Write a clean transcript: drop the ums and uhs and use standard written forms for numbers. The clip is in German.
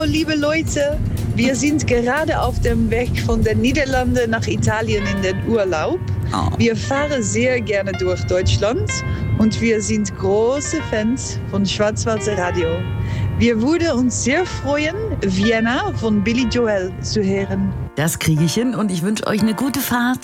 Liebe Leute, wir sind gerade auf dem Weg von den Niederlanden nach Italien in den Urlaub. Wir fahren sehr gerne durch Deutschland und wir sind große Fans von Schwarzwälder Radio. Wir würden uns sehr freuen, Vienna von Billy Joel zu hören. Das kriege ich hin und ich wünsche euch eine gute Fahrt.